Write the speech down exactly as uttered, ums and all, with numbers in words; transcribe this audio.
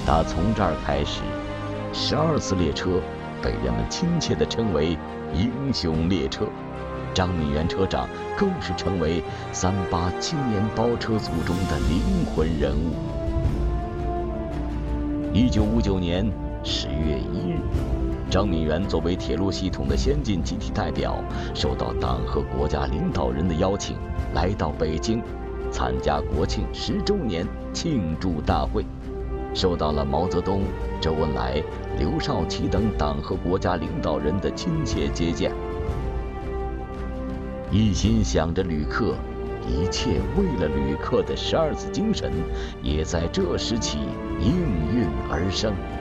打从这儿开始，十二次列车被人们亲切地称为英雄列车，张敏元车长更是成为三八青年包车组中的灵魂人物。一九五九年十月一日，张敏元作为铁路系统的先进集体代表，受到党和国家领导人的邀请，来到北京，参加国庆十周年庆祝大会，受到了毛泽东、周恩来、刘少奇等党和国家领导人的亲切接见。一心想着旅客，一切为了旅客的十二字精神，也在这时起应运而生。